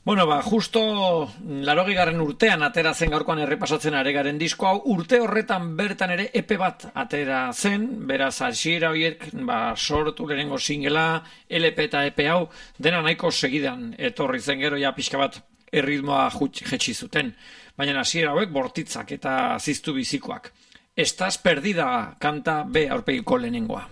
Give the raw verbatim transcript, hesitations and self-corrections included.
Bueno, ba, justo larogi garren urtean atera zen gaurkoan errepasatzen are garen disko hau, urte horretan bertan ere epe bat atera zen, beraz hasiera horiek ba, sortu lehenengo singela, L P eta epe hau, dena nahiko segidan etorri zen gero ja pixka bat erritmoa jetxi zuten, baina hasiera hauek bortitzak eta ziztu bizikoak. Estás perdida kanta B aurpegiko lehenengoa.